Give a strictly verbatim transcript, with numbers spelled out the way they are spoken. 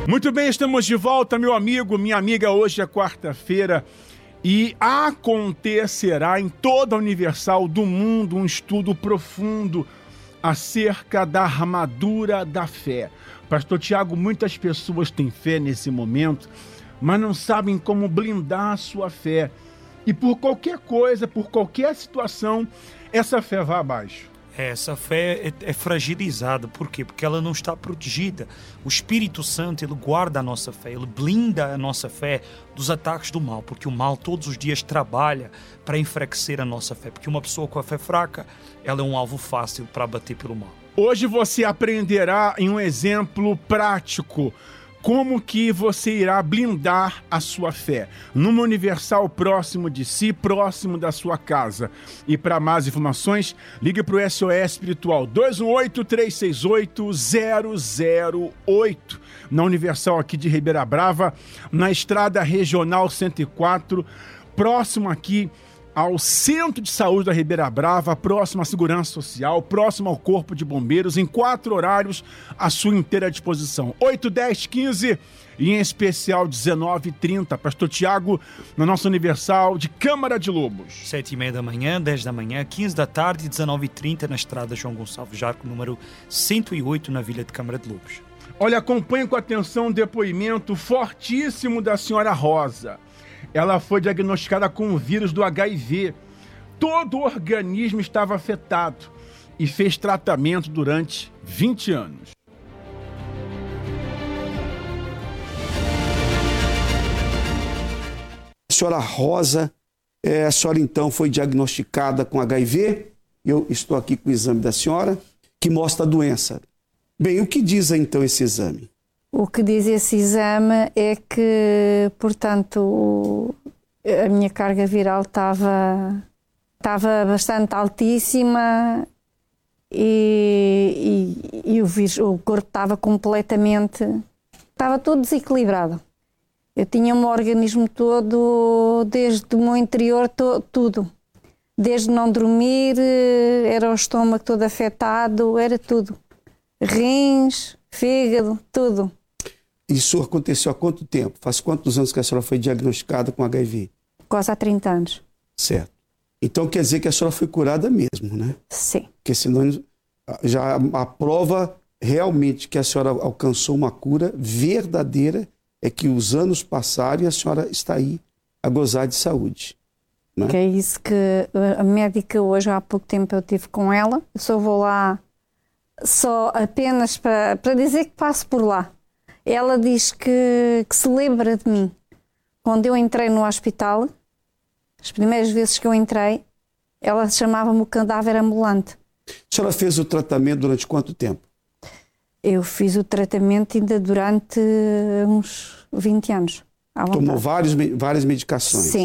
Muito bem, estamos de volta, meu amigo, minha amiga. Hoje é quarta-feira e acontecerá em toda a Universal do Mundo um estudo profundo acerca da armadura da fé. Pastor Tiago, muitas pessoas têm fé nesse momento, mas não sabem como blindar a sua fé. E por qualquer coisa, por qualquer situação, essa fé vai abaixo. Essa fé é, é fragilizada. Por quê? Porque ela não está protegida. O Espírito Santo, ele guarda a nossa fé, ele blinda a nossa fé dos ataques do mal, porque o mal todos os dias trabalha para enfraquecer a nossa fé, porque uma pessoa com a fé fraca, ela é um alvo fácil para bater pelo mal. Hoje você aprenderá em um exemplo prático como que você irá blindar a sua fé numa Universal próximo de si, próximo da sua casa. E para mais informações, ligue para o S O S Espiritual dois um oito, três seis oito, zero zero oito. Na Universal aqui de Ribeira Brava, na Estrada Regional cento e quatro, próximo aqui ao Centro de Saúde da Ribeira Brava, próximo à Segurança Social, próximo ao Corpo de Bombeiros, em quatro horários à sua inteira disposição. oito, dez, quinze e em especial dezenove e trinta. Pastor Tiago, na nossa Universal de Câmara de Lobos. sete e meia da manhã, dez da manhã, quinze da tarde, dezenove e trinta na Estrada João Gonçalves Jarco, número cento e oito, na Vila de Câmara de Lobos. Olha, acompanhe com atenção o depoimento fortíssimo da senhora Rosa. Ela foi diagnosticada com o vírus do H I V. Todo o organismo estava afetado e fez tratamento durante vinte anos. A senhora Rosa, é, a senhora então foi diagnosticada com H I V. Eu estou aqui com o exame da senhora, que mostra a doença. Bem, o que diz então esse exame? O que diz esse exame é que, portanto, a minha carga viral estava, estava bastante altíssima e, e, e o, vírus, o corpo estava completamente... Estava todo desequilibrado. Eu tinha o meu organismo todo, desde o meu interior, to, tudo. Desde não dormir, era o estômago todo afetado, era tudo. Rins, fígado, tudo. Isso aconteceu há quanto tempo? Faz quantos anos que a senhora foi diagnosticada com H I V? Quase há trinta anos. Certo. Então quer dizer que a senhora foi curada mesmo, né? Sim. Porque senão já a prova realmente que a senhora alcançou uma cura verdadeira é que os anos passaram e a senhora está aí a gozar de saúde. Né? Que é isso que a médica hoje, há pouco tempo eu estive com ela. Eu só vou lá só apenas para, para dizer que passo por lá. Ela diz que, que se lembra de mim. Quando eu entrei no hospital, as primeiras vezes que eu entrei, ela chamava-me o cadáver ambulante. A senhora fez o tratamento durante quanto tempo? Eu fiz o tratamento ainda durante uns vinte anos. Tomou vários, várias medicações? Sim.